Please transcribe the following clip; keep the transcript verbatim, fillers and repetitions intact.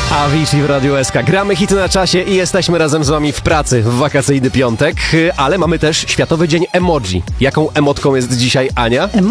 Avicii w Radiu S K. Gramy hity na czasie i jesteśmy razem z wami w pracy w wakacyjny piątek, ale mamy też Światowy Dzień Emoji. Jaką emotką jest dzisiaj Ania?